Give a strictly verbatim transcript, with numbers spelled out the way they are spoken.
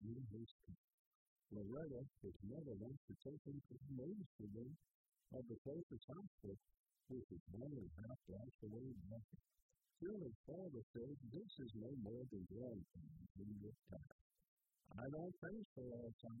in his tent. Loretta was never once to take into notice for them of the closest hospital, which is only half blocks away from nothing. Still, his father said, this is no more than growing pains in your time. I don't think so, all the time.